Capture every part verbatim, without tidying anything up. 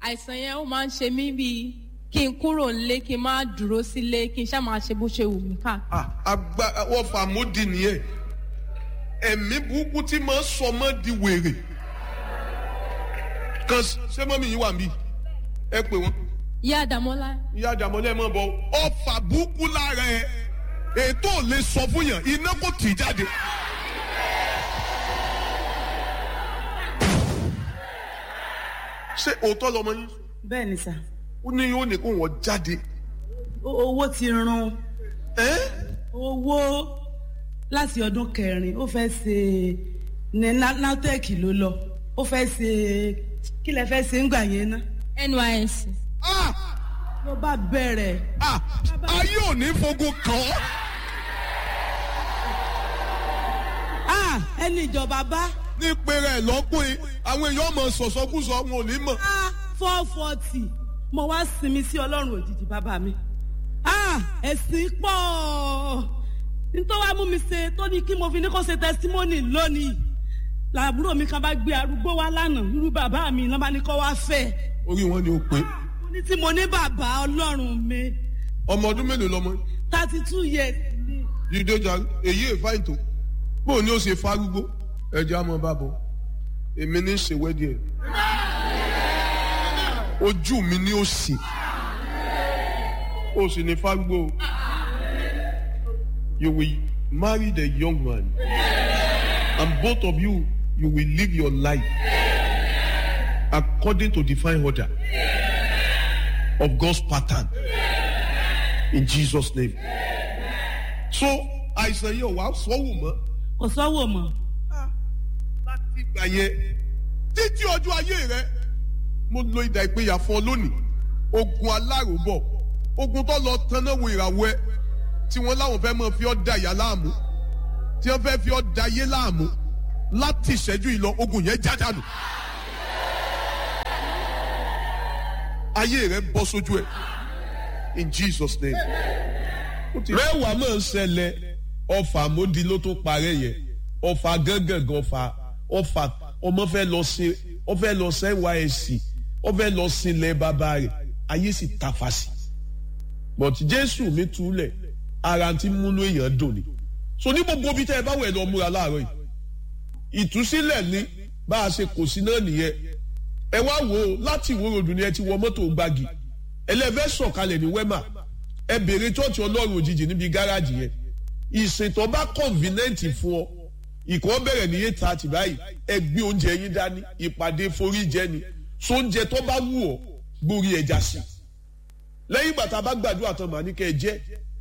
àìsàn yẹn ó máa ń ṣe mí bíi kí n kúrò nílé kí n má dúró sílé kí n ṣáà máa ṣe bó ṣe wù mí ká. àgbà wọ́n fà módì nìyẹn ẹ̀mí burúkú tí máa ń sọ mọ́ di wèrè kan ṣé mọ́mí yín wà níbí ẹ pè wọ́n. ìyá àdàmọ́lá. ìyá àdàmọ́lá ẹ máa bọ̀ ọfà burúkú lára ẹ ètò ò lè sọ fún yàn iná kò tì í jáde. ṣé òótọ́ lọmọ yín. bẹ́ẹ̀ ni sà. ó ní yóò ní kó wọ́n jáde. owó ti run. ẹ́. owó láti ọdún kẹrin ó fẹ́ ṣe ní natec ló lọ ó fẹ́ ṣe kí lẹ fẹ́ ṣe ń gbà yẹn ná. N Y S C. ló bá bẹ̀rẹ̀. ayé ò ní fogun kàn án. ẹni ìjọba bá. ní pẹ̀rẹ̀ lọ́kùnrin àwọn èèyàn mọ̀ sọ̀sọ́kùsọ wọn ò ní mọ̀. four forty mo wá sinmi sí ọlọ́run òjijì bàbá mi. ẹ̀sìn pọ̀ nítorí wàá mú mi ṣe tó ní kí mo fi ní kó ṣe testimony lónìí làbúrò mi kan bá gbé arúgbó wá lánàá irú bàbá mi lọ́ba ní kó wá fẹ́. orí wọn ni ó pé. mo ní tí mo ní bàbá ọlọ́run mi. ọmọ ọdún mélòó lọmọ. thirty two years ni. dídé jà èyí èfà ètò bóun ni ó ṣe fárúgbó ẹjẹ àmọ́ bàbọ èmi ní ṣe wẹ́dí ẹ̀ ojú mi ni ó sì ó sì ní fárúgbó. You will marry the young man and both of you you will live your life according to divine order of God's pattern in Jesus' name. So àìsàn yìí ò wá sọ́wọ́ mọ́. kò sọ́wọ́ mọ́. láti ìgbà yẹn títí ọjọ́ ayé rẹ mo lo ìdá ìpínyà fún ọ lónìí ogun aláròbọ̀ ogun tó lọ tanná wo ìràwọ̀ ẹ tí wọ́n láwọn fẹ́ máa fi ọ́ da ìyá láàmú tí wọ́n fẹ́ fi ọ́ da ayé láàmú láti ìṣẹ́jú ìlọ ogun yẹn jádànù ayé rẹ bọ́ sójú ẹ in Jesus name. mẹ́wàá máa ń ṣẹlẹ̀ ọfà mọ́di ló tó parẹ́ yẹn ọfà gángan ọfà ọfà ọmọ fẹ́ lọ sí ọ fẹ́ lọ sí N Y S C ọ fẹ́ lọ sí ilẹ̀ bàbá rẹ̀ ayé sì tafa sí but Jésù mi túlẹ̀ ara ti múnú èèyàn dùn ni so ní gbogbo bí tẹ́ ẹ bá wẹ̀ lọ múra láàárọ̀ yìí ìtúsílẹ̀ ní bá a ṣe kò sí náà nìyẹn ẹ wá wò ó láti ìwó ròdù ni ẹ ti wọ mọ́tò gbági ẹlẹ́fẹ́ sọ̀kalẹ̀ ní wẹ́mà ẹ bèrè chọ́ọ̀chì ọlọ́run òjijì níbi gáràjì yẹn ìṣètò bá convenient fún ọ ìkọ́ bẹ̀rẹ̀ ní eight thirty báyìí ẹ gbé oúnjẹ yín dání ìpàdé forí jẹ ni so oúnjẹ tó bá wù ọ gbórí ẹja sí lẹ́yìn ìgbà tá a bá gbàdúrà tán màá ní kẹ́ ẹ jẹ́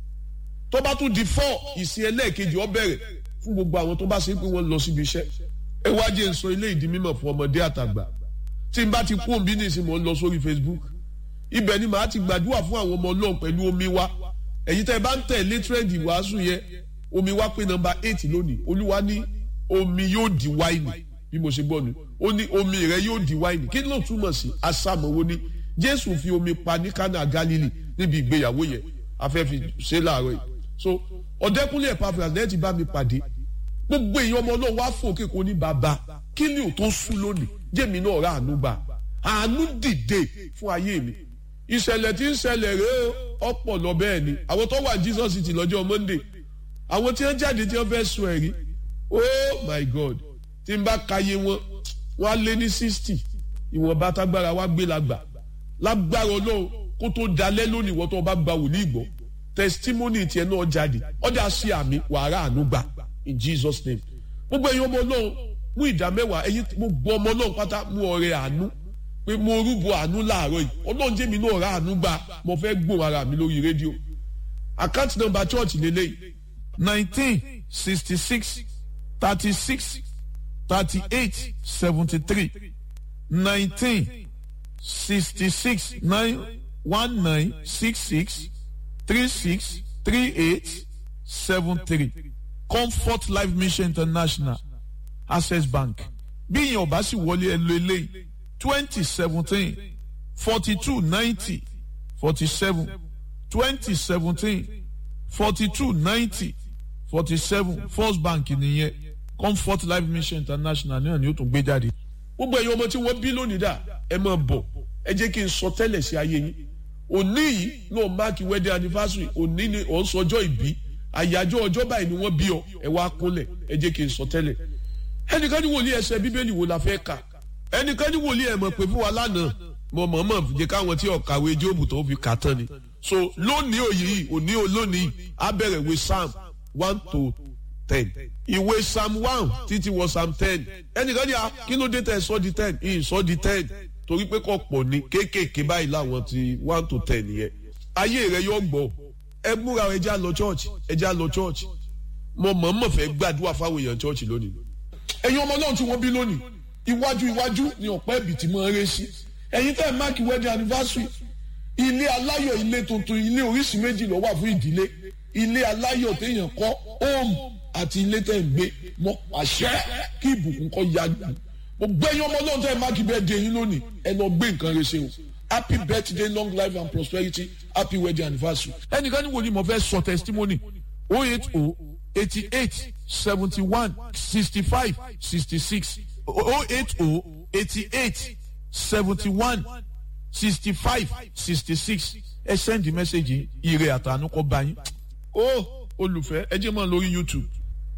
tó bá tún di four ìsìn ẹlẹ́ẹ̀kejì ọ bẹ̀rẹ̀ fún gbogbo àwọn tó bá ṣe pé wọ́n lọ síbi iṣẹ́ ẹ wá jẹ́ n sọ ilé ìdí mímọ̀ fún ọmọdé àtàgbà tí n bá ti kú òǹbí nìsín mò ń lọ sórí Facebook ibẹ̀ ni màá ti gbàdúrà fún àwọn ọmọ ọlọ́run pẹ̀lú omi wa ẹ̀yin tẹ́ ẹ bá ń tẹ̀lé trend ìwàásù yẹn omi wa pé nọ́mbà eight lónìí olúwa ní omi yóò di wáìnì bí mo ṣe gbọ́ ni ó ní omi rẹ yóò di wáìnì kí ló túmọ̀ sí asámọ̀wó ni Jésù fi omi pa ní Kánà Gálílì níbi ìgbéyàwó yẹn afẹ́fi ṣe láàárọ̀ yìí so ọ̀dẹ́kúnlé Epaphras lẹ́yìn tí bá mi pàdé gbogbo èèyàn ọmọ náà wá fòkè kò ní bàbá kí ni ò tó sùn lónìí jẹ́mi náà rà àánú gbà àánú dìde fún ayé mi ìṣẹ̀lẹ̀ tí ń ṣẹlẹ̀ rèé ọ̀pọ̀ lọ bẹ́ẹ̀ ni àwọn tó wà Jesus City lọ́jọ́ Monday àwọn tí wọ́n jáde tí wọ́n fẹ́ sun ẹ̀rí oh my God tí n bá kàyé wọn wọ́n á lé ní sixty ìwọ̀nba tágbára wá gbé lágbà lágbára Ọlọ́run kó tó dalẹ́ lónìí wọ́n tó bá gba wòlíì gbọ́ testimony tiẹ̀ náà jáde ọjà sí àmì wàrà àánú gbà in Jesus name gbogbo ẹ̀yin ọmọ Ọlọ́run mú ìdá mẹ́wàá ẹ̀yin gbogbo ọmọ Ọlọ́run pátá mú ọrẹ àánú pé mo rúbọ àánú láàárọ̀ yìí Ọlọ́run jẹ́ mi náà rà àánú gbà mo fẹ́ gbóhùn ara mi lórí rédíò account number church lélẹ́yìí nineteen sixty six thirty six thirty eight seventy three nineteen sixty six nine one nine six six three six three eight seven three Comfort Life Mission International Access Bank bí ìyẹn ọba sì wọlé ẹ lo eléyìí twenty seventeen forty two ninety forty seven twenty seventeen forty two ninety forty seven First Bank nìyẹn Comfort Life Mission International náà ni ó tún gbé jáde gbogbo ẹ̀yin ọmọ tí wọ́n bí lónìí dà ẹ máa bọ̀ ẹ jẹ́ kí n sọ tẹ́lẹ̀ sí ayé yín òní yìí náà máàkì wedding anniversary òní ni ò ń sọjọ́ ìbí àyájọ́ ọjọ́ báyìí ni wọ́n bí ọ ẹ wá kúnlẹ̀ ẹ jẹ́ kí n sọ tẹ́lẹ̀ ẹnìkan ní wòlíì ẹsẹ̀ bíbélì wo la fẹ́ kà ẹnìkan ní wòlíì ẹ̀ mọ̀ pé fún wa lánàá mo mọ̀ mọ̀ jẹ́ káwọn tí ọ̀kàwé jóòbù tó fi kà tán ni so lónìí òyì yìí òní olónìí á bẹ̀rẹ̀ ìwé psalm one to ten ìwé psalm one títí wọ psalm ten ẹnìkan ní a kí ló dé tẹ sọ di ten ìyìn sọ di ten torí pé kò pọ̀ ní kéékèèké báyìí láwọn ti one to ten yẹn ayé rẹ yóò gbọ́ ẹ múra ẹ já lọ church ẹ já lọ church mo mọ̀ mọ̀ fẹ́ gbàdúrà fáwọn èèyàn church lónìí ẹ̀yin ọmọ náà tí wọ́n bí lónìí iwájú iwájú ni ọ̀pẹ́ ibì tí mo ń ré sí ẹ̀yin tẹ́ ẹ̀ máàkì wedding anniversary ilé aláyọ̀ ilé tuntun ilé oríṣi méjì ló wà fún ìdílé ilé aláyọ̀ téèyàn kọ́ home àti ilé tẹ́ ẹ̀ gbé mọ́ àṣẹ kí ìbùkún kọ́ ya gbà mo gbẹ́yìn ọmọ náà tẹ́ ẹ̀ máàkì birthday yín lónìí ẹ lọ gbé nǹkan rẹ ṣe o happy birthday long life and prosperity happy wedding anniversary. ẹnìkan ní wo ni mo fẹ́ sọ testimony oh eight oh eighty eight seventy one sixty five sixty six oh eight oh eighty eight seventy one sixty five sixty six ẹ send the message ire àtànú kọ bá yín ó olùfẹ́ ẹ jẹ́ mọ́ lórí YouTube